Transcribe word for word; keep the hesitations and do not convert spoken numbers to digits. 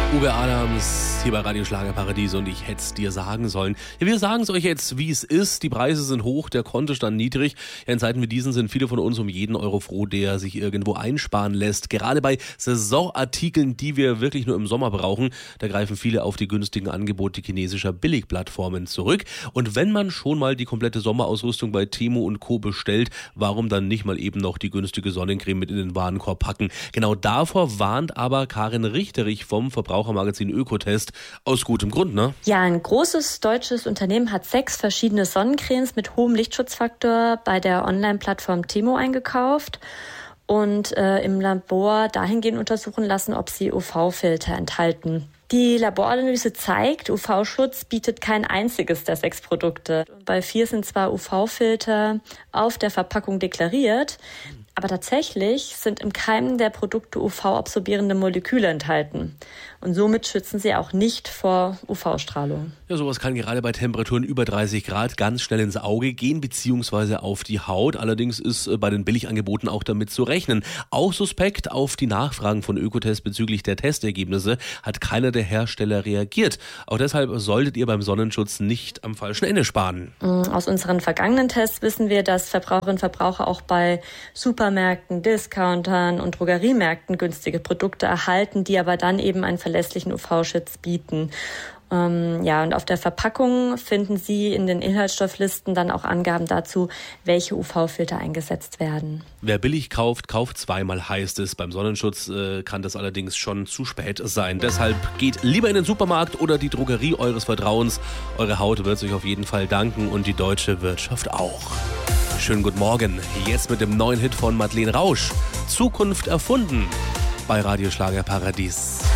Uwe Adams hier bei Radio Schlagerparadies und ich hätte es dir sagen sollen. Ja, wir sagen es euch jetzt, wie es ist. Die Preise sind hoch, der Kontostand niedrig. Ja, in Zeiten wie diesen sind viele von uns um jeden Euro froh, der sich irgendwo einsparen lässt. Gerade bei Saisonartikeln, die wir wirklich nur im Sommer brauchen, da greifen viele auf die günstigen Angebote chinesischer Billigplattformen zurück. Und wenn man schon mal die komplette Sommerausrüstung bei Temu und Co. bestellt, warum dann nicht mal eben noch die günstige Sonnencreme mit in den Warenkorb packen? Genau davor warnt aber Karin Richterich vom Verbrauchermagazin Ökotest. Aus gutem Grund, ne? Ja, ein großes deutsches Unternehmen hat sechs verschiedene Sonnencremes mit hohem Lichtschutzfaktor bei der Online-Plattform Temu eingekauft und äh, im Labor dahingehend untersuchen lassen, ob sie U V-Filter enthalten. Die Laboranalyse zeigt, U V-Schutz bietet kein einziges der sechs Produkte. Bei vier sind zwar U V-Filter auf der Verpackung deklariert, aber tatsächlich sind im Keim der Produkte U V-absorbierende Moleküle enthalten. Und somit schützen sie auch nicht vor U V-Strahlung. Ja, sowas kann gerade bei Temperaturen über dreißig Grad ganz schnell ins Auge gehen, beziehungsweise auf die Haut. Allerdings ist bei den Billigangeboten auch damit zu rechnen. Auch suspekt auf die Nachfragen von Ökotest bezüglich der Testergebnisse hat keiner der Hersteller reagiert. Auch deshalb solltet ihr beim Sonnenschutz nicht am falschen Ende sparen. Aus unseren vergangenen Tests wissen wir, dass Verbraucherinnen und Verbraucher auch bei Supermärkten, Discountern und Drogeriemärkten günstige Produkte erhalten, die aber dann eben einen verlässlichen U V-Schutz bieten. Ähm, ja, und auf der Verpackung finden Sie in den Inhaltsstofflisten dann auch Angaben dazu, welche U V-Filter eingesetzt werden. Wer billig kauft, kauft zweimal, heißt es. Beim Sonnenschutz äh, kann das allerdings schon zu spät sein. Deshalb geht lieber in den Supermarkt oder die Drogerie eures Vertrauens. Eure Haut wird sich auf jeden Fall danken und die deutsche Wirtschaft auch. Schönen guten Morgen. Jetzt mit dem neuen Hit von Madeleine Rausch. Zukunft erfunden bei Radio Schlagerparadies.